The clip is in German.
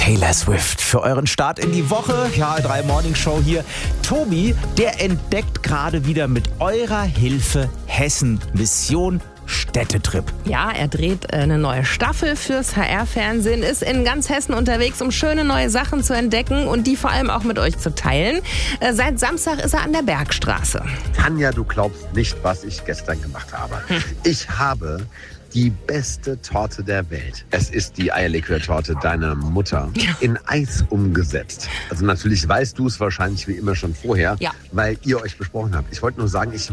Taylor Swift für euren Start in die Woche. Ja, 3 Morning Show hier. Tobi, der entdeckt gerade wieder mit eurer Hilfe Hessen. Mission Städtetrip. Ja, er dreht eine neue Staffel fürs HR-Fernsehen, ist in ganz Hessen unterwegs, um schöne neue Sachen zu entdecken und die vor allem auch mit euch zu teilen. Seit Samstag ist er an der Bergstraße. Tanja, du glaubst nicht, was ich gestern gemacht habe. Ich habe die beste Torte der Welt. Es ist die Eierlikör-Torte deiner Mutter in Eis umgesetzt. Also natürlich weißt du es wahrscheinlich wie immer schon vorher, weil ihr euch besprochen habt. Ich wollte nur sagen, ich